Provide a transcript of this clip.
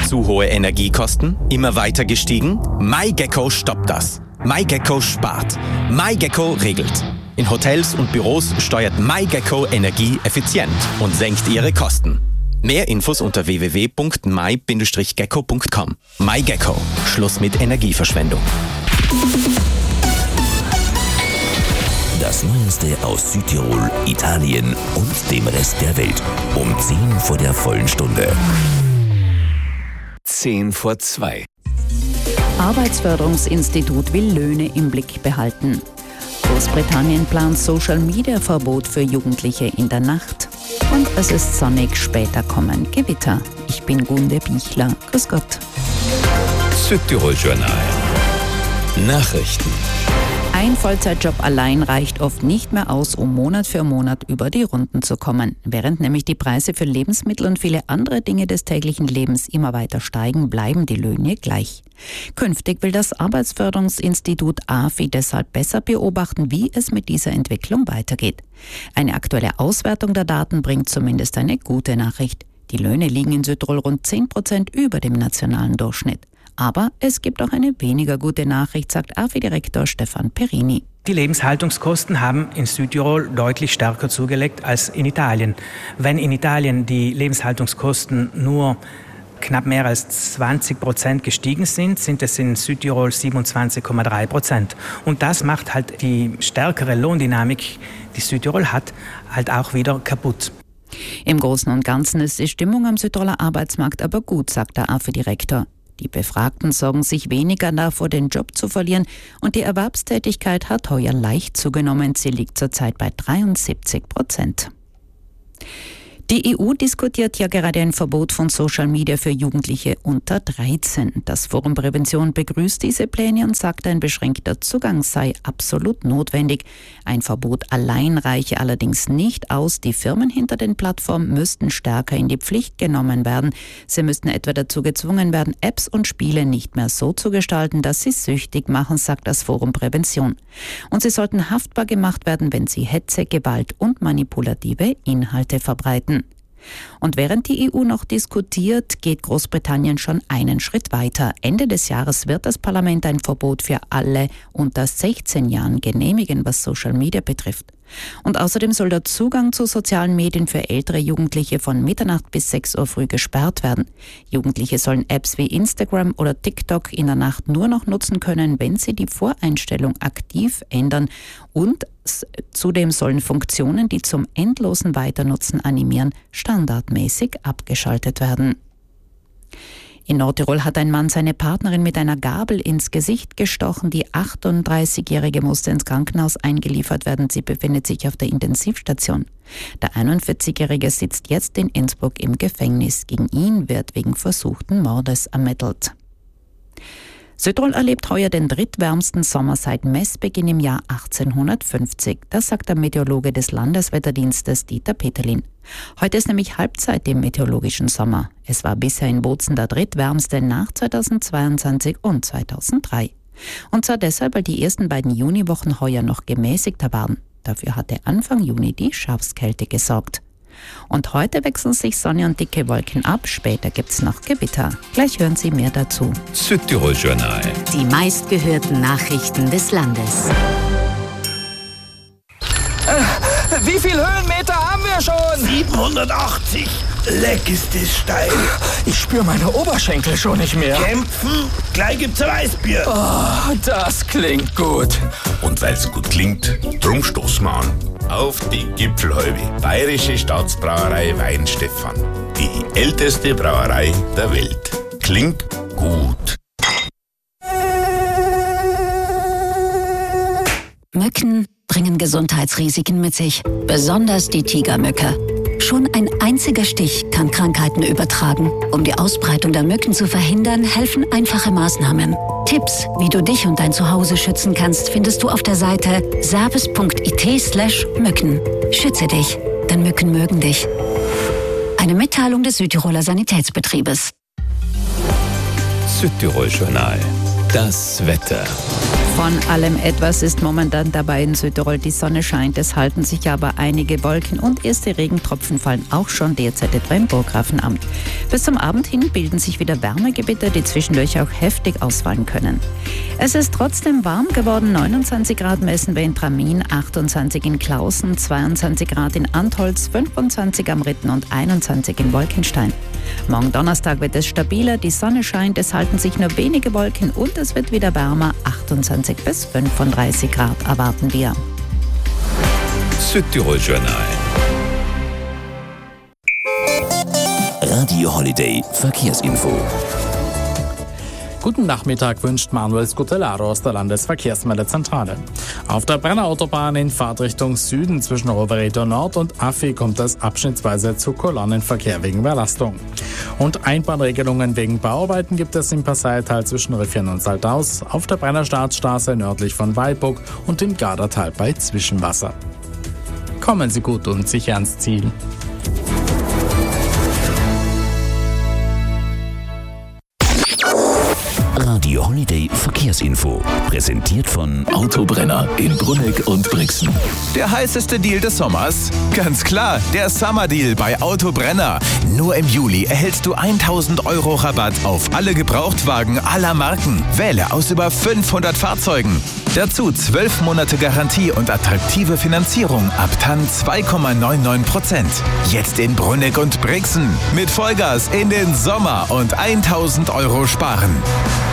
Zu hohe Energiekosten? Immer weiter gestiegen? MyGecko stoppt das. MyGecko spart. MyGecko regelt. In Hotels und Büros steuert MyGecko Energie effizient und senkt ihre Kosten. Mehr Infos unter www.my-gecko.com. MyGecko. Schluss mit Energieverschwendung. Das Neueste aus Südtirol, Italien und dem Rest der Welt. Um 10 vor der vollen Stunde. 10 vor 2. Arbeitsförderungsinstitut will Löhne im Blick behalten. Großbritannien plant Social-Media-Verbot für Jugendliche in der Nacht. Und es ist sonnig, später kommen Gewitter. Ich bin Gunde Bichler. Grüß Gott. Südtirol Journal. Nachrichten. Ein Vollzeitjob allein reicht oft nicht mehr aus, um Monat für Monat über die Runden zu kommen. Während nämlich die Preise für Lebensmittel und viele andere Dinge des täglichen Lebens immer weiter steigen, bleiben die Löhne gleich. Künftig will das Arbeitsförderungsinstitut AFI deshalb besser beobachten, wie es mit dieser Entwicklung weitergeht. Eine aktuelle Auswertung der Daten bringt zumindest eine gute Nachricht. Die Löhne liegen in Südtirol rund 10% über dem nationalen Durchschnitt. Aber es gibt auch eine weniger gute Nachricht, sagt AFI-Direktor Stefan Perini. Die Lebenshaltungskosten haben in Südtirol deutlich stärker zugelegt als in Italien. Wenn in Italien die Lebenshaltungskosten nur knapp mehr als 20% gestiegen sind, sind es in Südtirol 27,3%. Und das macht halt die stärkere Lohndynamik, die Südtirol hat, halt auch wieder kaputt. Im Großen und Ganzen ist die Stimmung am Südtiroler Arbeitsmarkt aber gut, sagt der AFI-Direktor. Die Befragten sorgen sich weniger davor, den Job zu verlieren, und die Erwerbstätigkeit hat heuer leicht zugenommen. Sie liegt zurzeit bei 73%. Die EU diskutiert ja gerade ein Verbot von Social Media für Jugendliche unter 13. Das Forum Prävention begrüßt diese Pläne und sagt, ein beschränkter Zugang sei absolut notwendig. Ein Verbot allein reiche allerdings nicht aus. Die Firmen hinter den Plattformen müssten stärker in die Pflicht genommen werden. Sie müssten etwa dazu gezwungen werden, Apps und Spiele nicht mehr so zu gestalten, dass sie süchtig machen, sagt das Forum Prävention. Und sie sollten haftbar gemacht werden, wenn sie Hetze, Gewalt und manipulative Inhalte verbreiten. Und während die EU noch diskutiert, geht Großbritannien schon einen Schritt weiter. Ende des Jahres wird das Parlament ein Verbot für alle unter 16 Jahren genehmigen, was Social Media betrifft. Und außerdem soll der Zugang zu sozialen Medien für ältere Jugendliche von Mitternacht bis 6 Uhr früh gesperrt werden. Jugendliche sollen Apps wie Instagram oder TikTok in der Nacht nur noch nutzen können, wenn sie die Voreinstellung aktiv ändern. Und zudem sollen Funktionen, die zum endlosen Weiternutzen animieren, standardmäßig abgeschaltet werden. In Nordtirol hat ein Mann seine Partnerin mit einer Gabel ins Gesicht gestochen. Die 38-Jährige musste ins Krankenhaus eingeliefert werden. Sie befindet sich auf der Intensivstation. Der 41-Jährige sitzt jetzt in Innsbruck im Gefängnis. Gegen ihn wird wegen versuchten Mordes ermittelt. Südtirol erlebt heuer den drittwärmsten Sommer seit Messbeginn im Jahr 1850. Das sagt der Meteorologe des Landeswetterdienstes Dieter Peterlin. Heute ist nämlich Halbzeit im meteorologischen Sommer. Es war bisher in Bozen der drittwärmste nach 2022 und 2003. Und zwar deshalb, weil die ersten beiden Juniwochen heuer noch gemäßigter waren. Dafür hatte Anfang Juni die Schafskälte gesorgt. Und heute wechseln sich Sonne und dicke Wolken ab. Später gibt's noch Gewitter. Gleich hören Sie mehr dazu. Südtirol Journal. Die meistgehörten Nachrichten des Landes. Wie viel Höhenmeter haben wir schon? 780. Leck ist es steil. Ich spüre meine Oberschenkel schon nicht mehr. Kämpfen? Gleich gibt's ein Weißbier. Oh, das klingt gut. Und weil's gut klingt, drum stoßen wir an. Auf die Gipfelhalbe. Bayerische Staatsbrauerei Weinstefan. Die älteste Brauerei der Welt. Klingt gut. Mücken bringen Gesundheitsrisiken mit sich, besonders die Tigermücke. Schon ein einziger Stich kann Krankheiten übertragen. Um die Ausbreitung der Mücken zu verhindern, helfen einfache Maßnahmen. Tipps, wie du dich und dein Zuhause schützen kannst, findest du auf der Seite service.it/Mücken. Schütze dich, denn Mücken mögen dich. Eine Mitteilung des Südtiroler Sanitätsbetriebes. Südtirol Journal. Das Wetter. Von allem etwas ist momentan dabei in Südtirol. Die Sonne scheint, es halten sich aber einige Wolken und erste Regentropfen fallen auch schon derzeit etwa im Burggrafenamt. Bis zum Abend hin bilden sich wieder Wärmegewitter, die zwischendurch auch heftig ausfallen können. Es ist trotzdem warm geworden. 29 Grad messen wir in Tramin, 28 in Klausen, 22 Grad in Antholz, 25 am Ritten und 21 in Wolkenstein. Morgen Donnerstag wird es stabiler, die Sonne scheint, es halten sich nur wenige Wolken und es wird wieder wärmer, 28 bis 35 Grad erwarten wir. Südtirol Journal. Radio Holiday Verkehrsinfo. Guten Nachmittag wünscht Manuel Scutellaro aus der Landesverkehrsmeldezentrale. Auf der Brenner Autobahn in Fahrtrichtung Süden zwischen Rovereto Nord und Affi kommt es abschnittsweise zu Kolonnenverkehr wegen Überlastung. Und Einbahnregelungen wegen Bauarbeiten gibt es im Passaital zwischen Riffian und Saltaus, auf der Brenner Staatsstraße nördlich von Weilburg und im Gardatal bei Zwischenwasser. Kommen Sie gut und sicher ans Ziel. Radio Holiday Verkehrsinfo. Präsentiert von Autobrenner in Brunegg und Brixen. Der heißeste Deal des Sommers? Ganz klar, der Summer Deal bei Autobrenner. Nur im Juli erhältst du 1.000 € Rabatt auf alle Gebrauchtwagen aller Marken. Wähle aus über 500 Fahrzeugen. Dazu 12 Monate Garantie und attraktive Finanzierung ab TAN 2,99%. Jetzt in Brunegg und Brixen. Mit Vollgas in den Sommer und 1.000 € sparen.